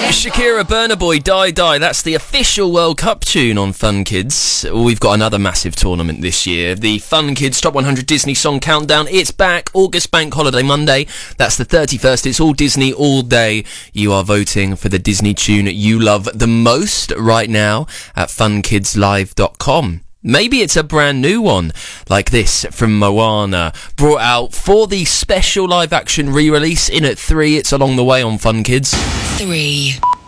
Shakira, Burna Boy, Die Die. That's the official World Cup tune on Fun Kids. We've got another massive tournament this year. The Fun Kids Top 100 Disney Song Countdown. It's back. August Bank Holiday Monday. That's the 31st. It's all Disney all day. You are voting for the Disney tune you love the most right now at funkidslive.com. Maybe it's a brand new one, like this from Moana, brought out for the special live-action re-release in at 3. It's along the way on Fun Kids. 3.